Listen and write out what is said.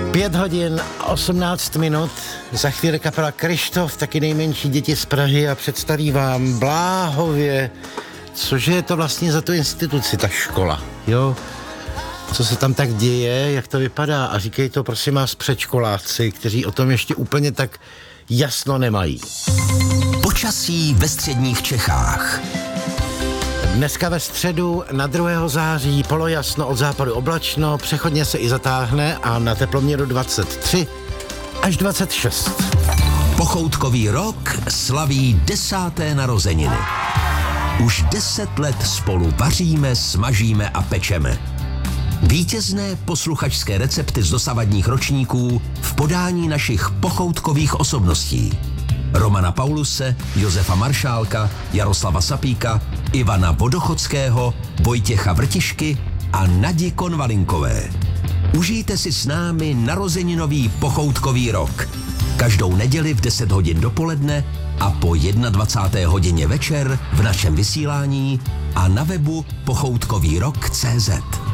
5 hodin 18 minut, za chvíli kapela Kryštof, taky nejmenší děti z Prahy a představí vám bláhově, cože je to vlastně za tu instituci, ta škola, jo? Co se tam tak děje, jak to vypadá a říkej to prosím vás předškoláci, kteří o tom ještě úplně tak jasno nemají. Počasí ve středních Čechách. Dneska ve středu na 2. září polojasno, od západu oblačno, přechodně se i zatáhne a na teploměru 23 až 26. Pochoutkový rok slaví 10. narozeniny. Už 10 let spolu vaříme, smažíme a pečeme. Vítězné posluchačské recepty z dosavadních ročníků v podání našich pochoutkových osobností. Romana Pauluse, Josefa Maršálka, Jaroslava Sapíka, Ivana Vodochodského, Vojtěcha Vrtišky a Nadi Konvalinkové. Užijte si s námi narozeninový pochoutkový rok. Každou neděli v 10 hodin dopoledne a po 21. hodině večer v našem vysílání a na webu pochoutkovýrok.cz.